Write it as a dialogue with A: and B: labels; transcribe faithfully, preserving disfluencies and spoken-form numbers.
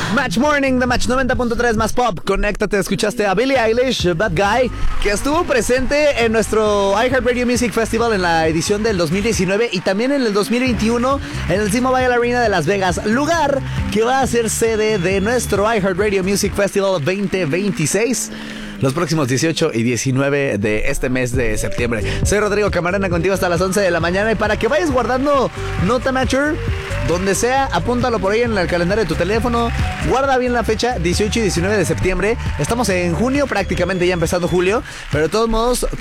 A: Match Morning de Match noventa punto tres más pop. Conéctate, escuchaste a Billie Eilish, Bad Guy, que estuvo presente en nuestro iHeartRadio Music Festival en la edición del dos mil diecinueve y también en el dos mil veintiuno en el T-Mobile Arena de Las Vegas, lugar que va a ser sede de nuestro iHeartRadio Music Festival veinte veintiséis. Los próximos dieciocho y diecinueve de este mes de septiembre. Soy Rodrigo Camarena, contigo hasta las once de la mañana. Y para que vayas guardando nota, Matcher, donde sea, apúntalo por ahí en el calendario de tu teléfono. Guarda bien la fecha, dieciocho y diecinueve de septiembre. Estamos en junio, prácticamente ya empezando julio. Pero de todos modos,